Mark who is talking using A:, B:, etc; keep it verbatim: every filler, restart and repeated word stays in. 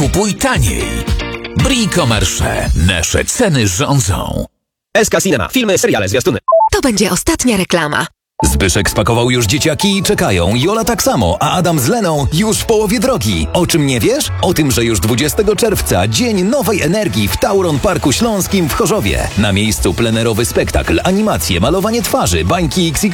A: kupuj taniej. Bricomarché. Nasze ceny rządzą.
B: S K Cinema. Filmy, seriale, zwiastuny.
C: To będzie ostatnia reklama.
D: Zbyszek spakował już dzieciaki i czekają. Jola tak samo, a Adam z Leną już w połowie drogi. O czym nie wiesz? O tym, że już dwudziestego czerwca Dzień Nowej Energii w Tauron Parku Śląskim w Chorzowie. Na miejscu plenerowy spektakl, animacje, malowanie twarzy, bańki X X